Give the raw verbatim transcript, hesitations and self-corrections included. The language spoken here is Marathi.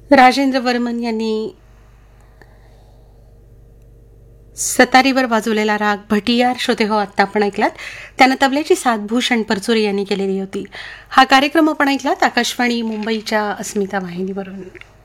राजेंद्र वर्मन यांनी सतारीवर वाजवलेला राग भटियार श्रोते हो आत्ता आपण ऐकलात. त्यानं तबल्याची साथ भूषण परचुरे यांनी केलेली होती. हा कार्यक्रम आपण ऐकलात आकाशवाणी मुंबईच्या अस्मिता वाहिनीवरून.